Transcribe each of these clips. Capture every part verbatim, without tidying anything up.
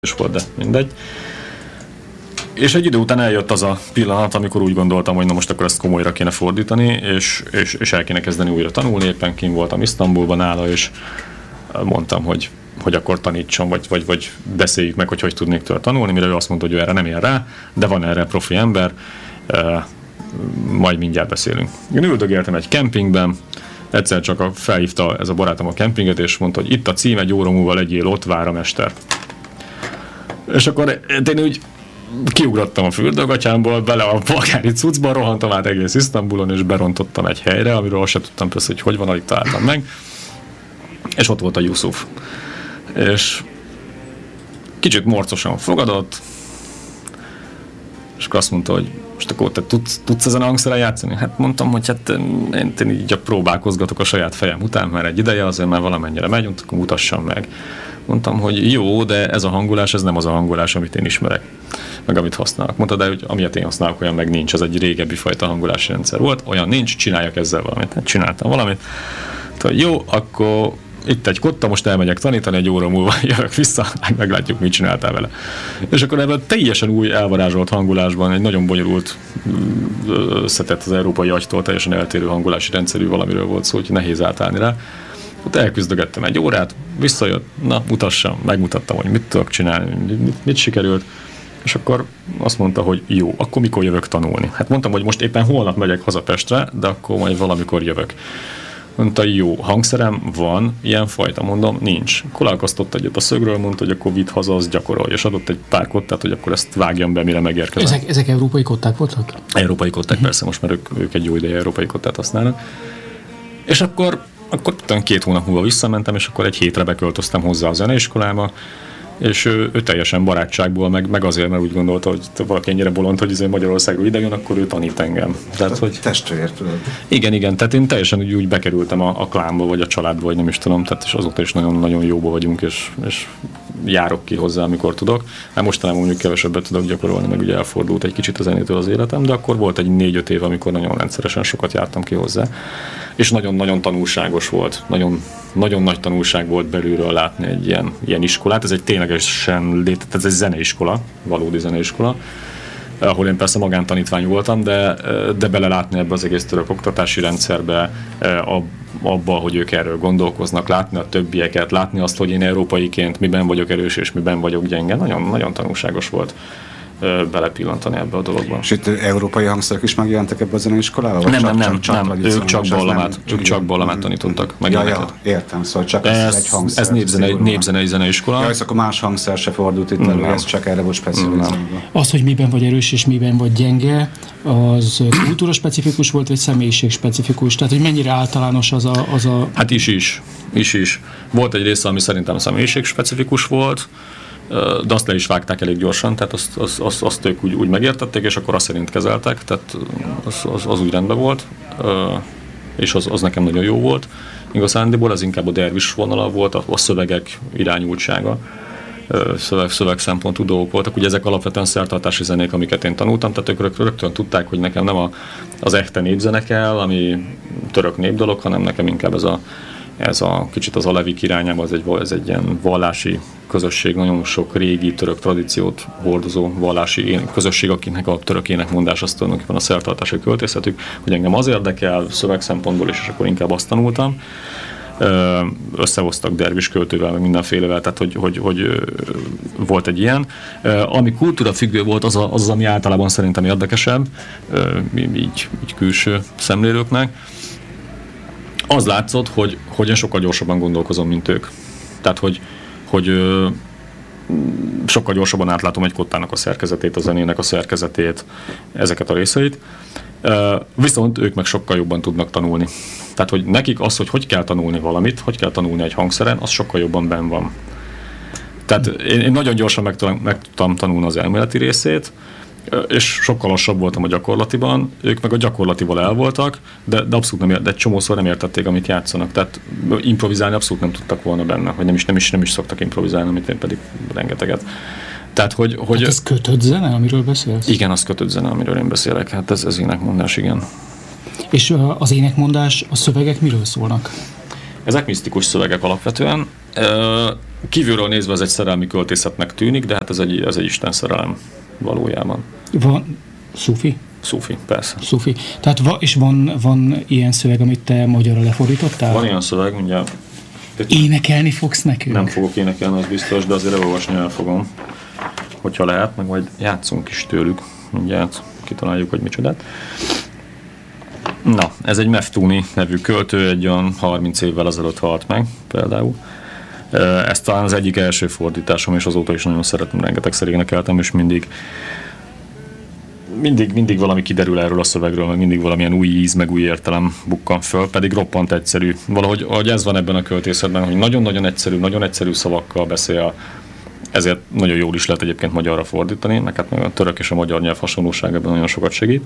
is volt, de mindegy. És egy idő után eljött az a pillanat, amikor úgy gondoltam, hogy na most akkor ezt komolyra kéne fordítani, és, és, és el kéne kezdeni újra tanulni. Éppen kint voltam Isztambulban nála, és mondtam, hogy, hogy akkor tanítson, vagy, vagy, vagy beszéljük meg, hogy hogy tudnék tőle tanulni, mire ő azt mondta, hogy ő erre nem ér rá, de van erre profi ember, majd mindjárt beszélünk. Én üldögéltem egy kempingben, egyszer csak a, felhívta ez a barátom a kempinget, és mondta, hogy itt a cím, egy óra múlva legyél ott, vár a mester. És akkor én úgy kiugrottam a fürdőgatyámból, bele a polgári cuccba, rohantam át egész Isztambulon, és berontottam egy helyre, amiről azt sem tudtam persze, hogy hogy van, alig találtam meg. És ott volt a Yusuf. És kicsit morcosan fogadott, és akkor azt mondta, hogy most akkor te tudsz, tudsz ezen a hangszeren játszani? Hát mondtam, hogy hát én, én így próbálkozgatok a saját fejem után, mert egy ideje azért már valamennyire megy, akkor mutassam meg. Mondtam, hogy jó, de ez a hangolás, ez nem az a hangolás, amit én ismerek, meg amit használok. Mondta, de hogy amilyet én használok, olyan meg nincs, az egy régebbi fajta hangolási rendszer volt, olyan nincs, csináljak ezzel valamit. Hát csináltam valamit. Tehát jó, akkor itt egy kotta, most elmegyek tanítani, egy óra múlva jövök vissza, meglátjuk, mit csináltál vele. És akkor ebben teljesen új, elvarázsolt hangolásban, egy nagyon bonyolult, összetett az európai agytól teljesen eltérő hangolási rendszerű valamiről volt szó, hogy nehéz átállni rá. Ott elküzdögettem egy órát, visszajött, na, mutassam, megmutattam, hogy mit tudok csinálni, mit, mit sikerült, és akkor azt mondta, hogy jó, akkor mikor jövök tanulni? Hát mondtam, hogy most éppen holnap megyek haza Pestre, de akkor majd valamikor jövök. Mondta, jó, hangszerem van, ilyen fajta, mondom, nincs. Akkor elakasztott egyet a szögről, mondta, hogy akkor vidd haza, az gyakorolj, és adott egy pár kottát, hogy akkor ezt vágjam be, mire megérkezem. Ezek, ezek európai kották voltak? Európai kották, uh-huh. Persze, most már ők, ők egy jó ideje európai kottát használnak. És akkor Akkor két hónap múlva visszamentem, és akkor egy hétre beköltöztem hozzá a zeneiskolába, és ő, ő teljesen barátságból, meg, meg azért, mert úgy gondolta, hogy valaki ennyire bolond, hogy azért Magyarországról idejön, akkor ő tanít engem. Tehát, hogy testvér, tudod. Igen, igen, tehát én teljesen úgy, úgy bekerültem a, a klánba, vagy a családba, vagy nem is tudom, tehát és azóta is nagyon-nagyon jóba vagyunk, és, és járok ki hozzá, amikor tudok. Hát mostanában mondjuk kevesebbet tudok gyakorolni, meg ugye elfordult egy kicsit a zenétől az életem, de akkor volt egy négy-öt év, amikor nagyon rendszeresen sokat jártam ki hozzá. És nagyon-nagyon tanulságos volt, nagyon, nagyon nagy tanulság volt belülről látni egy ilyen, ilyen iskolát. Ez egy ténylegesen létezett, ez egy zeneiskola, valódi zeneiskola, ahol én persze magántanítvány voltam, de, de belelátni ebbe az egész török oktatási rendszerbe, abba, hogy ők erről gondolkoznak, látni a többieket, látni azt, hogy én európaiként miben vagyok erős és miben vagyok gyenge. Nagyon, nagyon tanulságos volt belepillantani ebbe a dologban. És itt európai hangszerek is megjelentek ebbe a zeneiskolába? Nem, nem, nem, csak, nem. Ők csak ballamát, ők csak ballamát tanítottak. Ja, ja, értem, szóval csak ez, ez egy hangszer. Ez népzenei, népzenei zeneiskola. Ja, és akkor más hangszer se fordult itt elő, ez csak erre volt specializálva. Az, hogy miben vagy erős és miben vagy gyenge, az kultúra specifikus volt, vagy személyiség specifikus? Tehát, hogy mennyire általános az a... Az a... Hát is is, is is. Volt egy része, ami szerintem személyiség specifikus volt, de azt le is vágták elég gyorsan, tehát azt, azt, azt, azt ők úgy, úgy megértették, és akkor azt szerint kezeltek, tehát az, az, az úgy rendben volt, és az, az nekem nagyon jó volt. Igazándiból ez inkább a dervis vonala volt, a, a szövegek irányultsága, szöveg, szöveg szempontú dolgok voltak. Ugye ezek alapvetően szertartási zenék, amiket én tanultam, tehát ők rögtön, rögtön tudták, hogy nekem nem a, az echte népzene kell, ami török népdalok, hanem nekem inkább ez a Ez a kicsit az alevik irányában, ez egy, ez egy ilyen vallási közösség, nagyon sok régi török tradíciót hordozó vallási közösség, akinek a török énekmondás az tulajdonképpen a szertartási költészetük, hogy engem az érdekel szöveg szempontból is, és akkor inkább azt tanultam. Összehoztak dervis költővel, meg mindenfélevel, tehát hogy, hogy, hogy volt egy ilyen. Ami kultúra függő volt, az, a, az, ami általában szerintem érdekesebb, így, így külső szemlélőknek. Az látszott, hogy, hogy én sokkal gyorsabban gondolkozom, mint ők. Tehát, hogy, hogy ö, sokkal gyorsabban átlátom egy kottának a szerkezetét, a zenének a szerkezetét, ezeket a részeit. Ö, viszont ők meg sokkal jobban tudnak tanulni. Tehát, hogy nekik az, hogy hogy kell tanulni valamit, hogy kell tanulni egy hangszeren, az sokkal jobban benn van. Tehát én, én nagyon gyorsan meg, meg tudtam tanulni az elméleti részét, és sokkal lassabb voltam a gyakorlatiban, ők meg a gyakorlatival el voltak, de, de abszolút nem, de egy csomószor nem értették, amit játszanak, tehát improvizálni abszolút nem tudtak volna benne, vagy nem is, nem is, nem is szoktak improvizálni, amit én pedig rengeteget. Tehát, hogy, hogy hát ez kötött zene, amiről beszélsz? Igen, az kötött zene, amiről én beszélek, hát ez, ez énekmondás, igen. És az énekmondás, a szövegek miről szólnak? Ezek misztikus szövegek alapvetően. Kívülről nézve ez egy szerelmi költészetnek tűnik, de hát ez egy, ez egy Isten szerelem valójában. Van szufi? Szufi, persze. Szufi. Tehát va, és van, van ilyen szöveg, amit te magyarra lefordítottál? Van ilyen szöveg, mindjárt. Énekelni fogsz nekünk? Nem fogok énekelni, az biztos, de azért elolvasni el fogom. Hogyha lehet, meg majd játszunk is tőlük. Mindjárt kitaláljuk, hogy micsodát. Na, ez egy Meftúni nevű költő, egy olyan harminc évvel ezelőtt halt meg például. Ez talán az egyik első fordításom, és azóta is nagyon szeretem, rengetegszer énekeltem, és mindig Mindig, mindig valami kiderül erről a szövegről, meg mindig valamilyen új íz, meg új értelem bukkan föl, pedig roppant egyszerű. Valahogy ahogy ez van ebben a költészetben, hogy nagyon-nagyon egyszerű, nagyon egyszerű szavakkal beszél, ezért nagyon jól is lehet egyébként magyarra fordítani, meg hát a török és a magyar nyelv hasonlóság ebben nagyon sokat segít.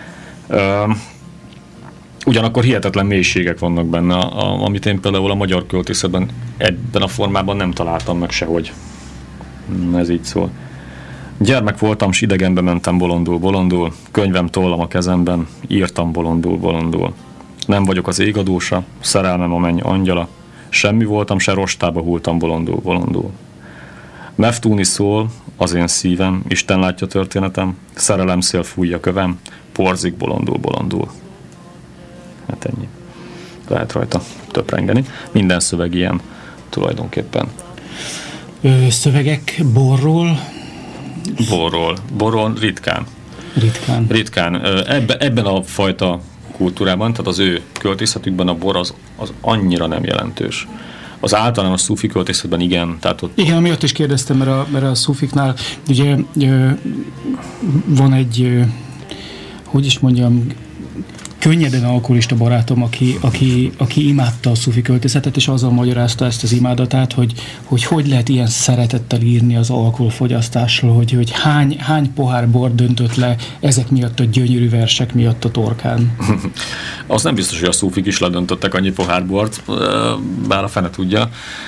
Ugyanakkor hihetetlen mélységek vannak benne, amit én például a magyar költészetben ebben a formában nem találtam meg sehogy. Ez így szól. Gyermek voltam, s idegenbe mentem bolondul, bolondul, könyvem tollam a kezemben, írtam bolondul, bolondul. Nem vagyok az égadósa, szerelmem a menny angyala, semmi voltam, se rostába hultam bolondul, bolondul. Meftúni szól, az én szívem, Isten látja történetem, szerelemszél fújja kövem, porzik bolondul, bolondul. Hát ennyi. Lehet rajta töprengeni. Minden szöveg ilyen tulajdonképpen. Ö, szövegek borról? Borról. Borról ritkán. Ritkán. Ritkán. Ebbe, ebben a fajta kultúrában, tehát az ő költészetükben a bor az, az annyira nem jelentős. Az általános szufi költészetben igen. Tehát ott igen, miatt is kérdeztem, mert a, mert a szufiknál ugye ö, van egy, ö, hogy is mondjam, könnyeden alkoholista barátom, aki, aki, aki imádta a szufi költészetet, és azzal magyarázta ezt az imádatát, hogy hogy, hogy lehet ilyen szeretettel írni az alkoholfogyasztásról, hogy, hogy hány, hány pohár bor döntött le ezek miatt a gyönyörű versek miatt a torkán. Az nem biztos, hogy a szufik is ledöntöttek annyi pohár bort, bár a fene tudja.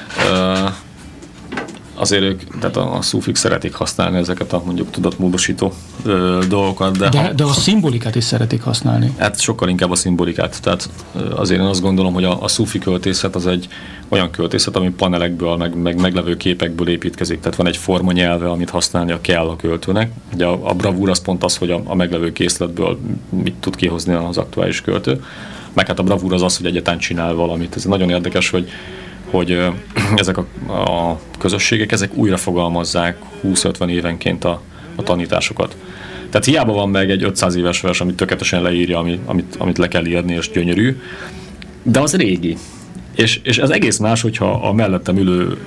Azért ők, tehát a, a szufik szeretik használni ezeket a mondjuk tudatmódosító ö, dolgokat. De, de, ha, de a szimbolikát is szeretik használni. Hát sokkal inkább a szimbolikát. Tehát azért én azt gondolom, hogy a, a szufi költészet az egy olyan költészet, ami panelekből, meg, meg meglevő képekből építkezik. Tehát van egy forma nyelve, amit használnia kell a költőnek. Ugye a, a bravúr az pont az, hogy a, a meglevő készletből mit tud kihozni az aktuális költő. Meg hát a bravúr az az, hogy egyáltalán csinál valamit. Ez nagyon érdekes, hogy hogy ezek a, a közösségek, ezek újra fogalmazzák húsz-ötven évenként a, a tanításokat. Tehát hiába van meg egy ötszáz éves vers, amit tökéletesen leírja, amit, amit, amit le kell írni, és gyönyörű, de az régi. És, és ez egész más, hogyha a mellettem ülő,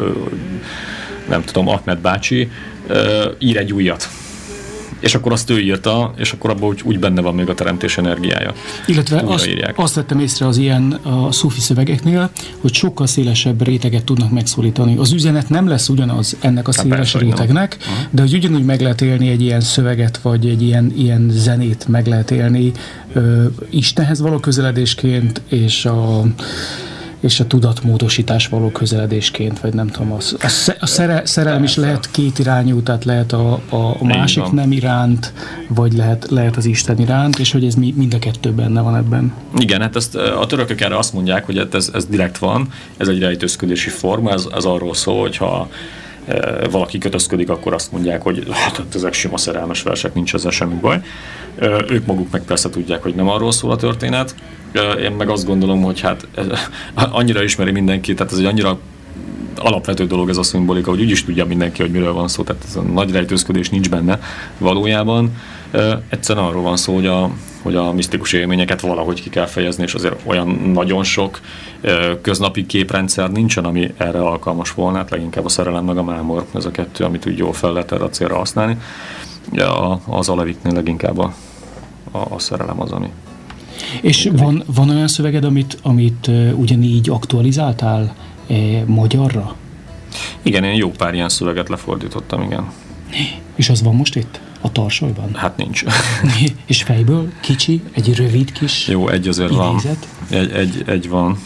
nem tudom, Ahmed bácsi ír egy újat. És akkor azt ő írta, és akkor abban úgy, úgy benne van még a teremtés energiája. Illetve azt, azt vettem észre az ilyen a szufi szövegeknél, hogy sokkal szélesebb réteget tudnak megszólítani. Az üzenet nem lesz ugyanaz ennek a hát széles persze, rétegnek, de hogy ugyanúgy meg lehet élni egy ilyen szöveget, vagy egy ilyen, ilyen zenét meg lehet élni ö, Istenhez való közeledésként, és a és a tudatmódosítás való közeledésként, vagy nem tudom, az, a, sze, a szere, szerelem is lehet két irányú, tehát lehet a, a, a másik nem iránt, vagy lehet, lehet az Isten iránt, és hogy ez mi, mind a kettő benne van ebben. Igen, hát ezt a törökök erre azt mondják, hogy ez, ez direkt van, ez egy rejtőzködési forma, ez, ez arról szól, hogyha e, valaki kötözködik, akkor azt mondják, hogy hát ezek sima szerelmes versek, nincs ezzel semmi baj. E, ők maguk meg persze tudják, hogy nem arról szól a történet. Én meg azt gondolom, hogy hát ez, annyira ismeri mindenki, tehát ez egy annyira alapvető dolog ez a szimbolika, hogy úgyis tudja mindenki, hogy miről van szó, tehát ez a nagy rejtőzködés nincs benne valójában. Egyszerűen arról van szó, hogy a, hogy a misztikus élményeket valahogy ki kell fejezni, és azért olyan nagyon sok köznapi képrendszer nincsen, ami erre alkalmas volna, hát leginkább a szerelem meg a mámor, ez a kettő, amit úgy jól fel lehet erre a célra használni. Ja, az aleviknél leginkább a, a, a szerelem az, ami. És van, van olyan szöveged, amit, amit uh, ugyanígy aktualizáltál eh, magyarra? Igen, én jó pár ilyen szöveget lefordítottam, igen. És az van most itt? A tarsolyban? Hát nincs. És fejből? Kicsi? Egy rövid kis jó, egy azért idézet? Van. Egy, egy, egy van.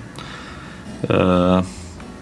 Uh,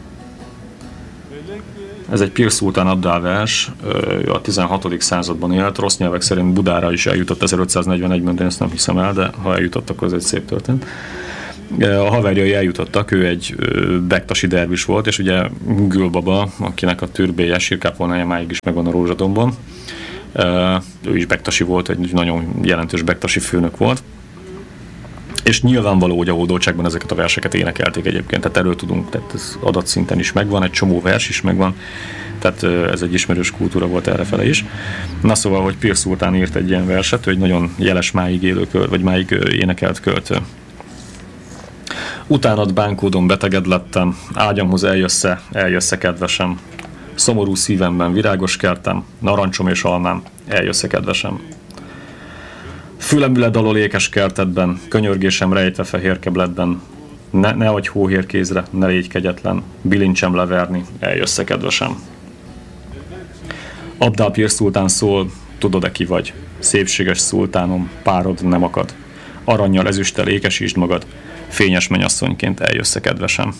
ez egy Pir Szultán Abdál vers, ő a tizenhatodik században élt, rossz nyelvek szerint Budára is eljutott ezerötszáznegyvenegyben, de ezt nem hiszem el, de ha eljutott, akkor ez egy szép történet. A haverjai eljutottak, ő egy bektasi dervis volt, és ugye Gülbaba, akinek a türbéje, sírkápolnája máig is megvan a Rózsadombon, ő is bektasi volt, egy nagyon jelentős bektasi főnök volt. És nyilvánvaló, hogy a hódoltságban ezeket a verseket énekelték egyébként, tehát erről tudunk, tehát ez adatszinten is megvan, egy csomó vers is megvan, tehát ez egy ismerős kultúra volt errefele is. Na szóval, hogy Pir Szultán írt egy ilyen verset, ő egy nagyon jeles máig élő költő, vagy máig énekelt költő. Utánad bánkódom, beteged lettem, ágyamhoz eljössze, eljössze kedvesem. Szomorú szívemben virágos kertem, narancsom és almám, eljössze kedvesem. Fülemüle dalol ékes kertedben, könyörgésem rejtve fehér kebletben. Ne, ne adj hóhér kézre, ne légy kegyetlen, bilincsem leverni, eljössze kedvesem. Abdál Pir Szultán szól, tudod-e ki vagy? Szépséges szultánom, párod nem akad. Arannyal ezüsttel ékesítsd magad, fényes mennyasszonyként eljössze kedvesem.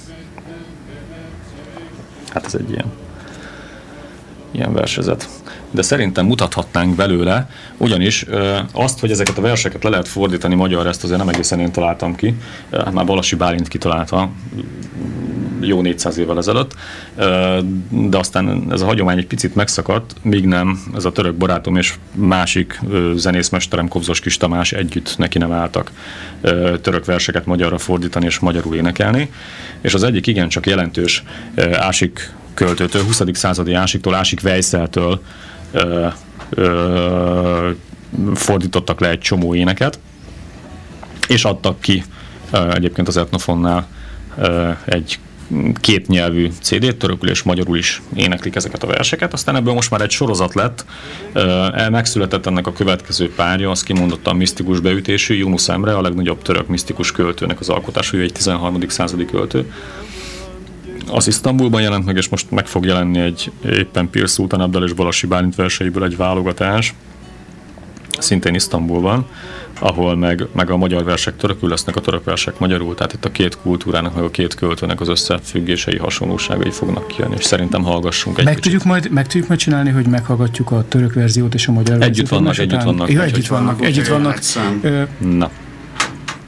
Hát ez egy ilyen, ilyen versezet. De szerintem mutathatnánk belőle, ugyanis ö, azt, hogy ezeket a verseket le lehet fordítani magyarra, ezt azért nem egészen én találtam ki, ö, már Balasi Bálint kitalálta jó négyszáz évvel ezelőtt, ö, de aztán ez a hagyomány egy picit megszakadt, míg nem ez a török barátom és másik ö, zenészmesterem, Kobzos Kis Tamás együtt neki nem álltak ö, török verseket magyarra fordítani és magyarul énekelni, és az egyik igencsak jelentős ö, ásik költőtől, huszadik századi ásiktól, Ásik Vejszeltől Ö, ö, fordítottak le egy csomó éneket, és adtak ki ö, egyébként az Etnofonnál ö, egy kétnyelvű cé dét, törökül és magyarul is éneklik ezeket a verseket, aztán ebből most már egy sorozat lett, ö, megszületett ennek a következő párja, az kimondottan misztikus beütésű, Yunus Emre, a legnagyobb török misztikus költőnek az alkotása, ő egy tizenharmadik századi költő. Az Isztambulban jelent meg, és most meg fog jelenni egy éppen Pir Szultán Abdal és Balasi Bálint verseiből egy válogatás, szintén Isztambulban, ahol meg, meg a magyar versek törökül lesznek, a török versek magyarul, tehát itt a két kultúrának, meg a két költőnek az összefüggései, hasonlóságai fognak kijönni, és szerintem hallgassunk egy meg kicsit. Tudjuk majd, meg tudjuk majd csinálni, hogy meghallgatjuk a török verziót és a magyar együtt verziót. Vannak, együtt vannak, ja, együtt vannak, együtt vannak, együtt vannak. Na.